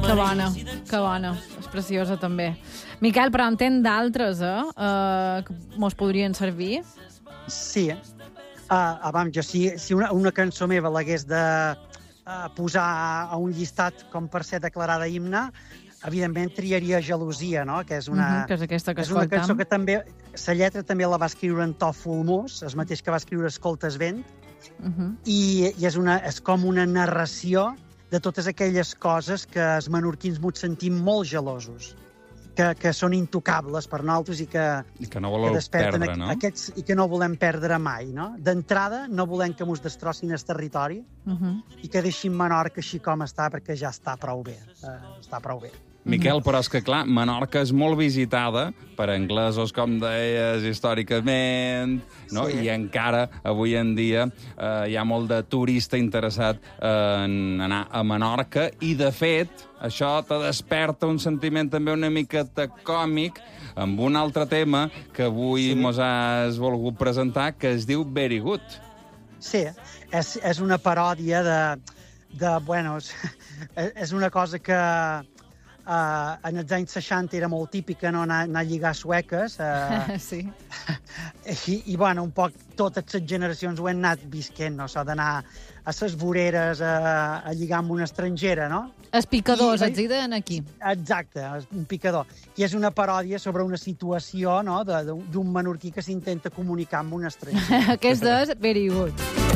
Que bona, que bona. És preciosa, també. Miquel, però en tens d'altres, que mos podrien servir? Sí. Jo, si una cançó meva l'hagués de posar a un llistat com per ser declarada himne, evidentment triaria Gelosia, no? Que és Que és aquesta que és una escoltam. cançó que també, la lletra també la va escriure en to fulmós, el mateix que va escriure Escoltes vent, i és com una narració de totes aquelles coses que els menorquins ens sentim molt gelosos, que són intocables per nosaltres i que no voleu perdre, no? I que no volem perdre mai, no? D'entrada, no volem que ens destrossin el territori i que deixin Menorca així com està, perquè ja està prou bé. Està prou bé. Miquel, però és que, clar, Menorca és molt visitada per anglesos, com deies, històricament, no? Sí. I encara, avui en dia, hi ha molt de turista interessat en anar a Menorca, i, de fet, això te desperta un sentiment també una miqueta còmic amb un altre tema que avui mos has volgut presentar, que es diu Very Good. Sí, és una paròdia bueno, és una cosa que en els anys 60 era molt típica, no, anar a lligar sueques. Sí. I, bueno, un poc totes les generacions ho han anat visquent, no? Això d'anar a les voreres a lligar amb una estrangera, no? Els picadors, els hi deien aquí. Exacte, un picador. I és una paròdia sobre una situació, no?, d'un menorquí que s'intenta comunicar amb un estranger. Aquesta és Very Good.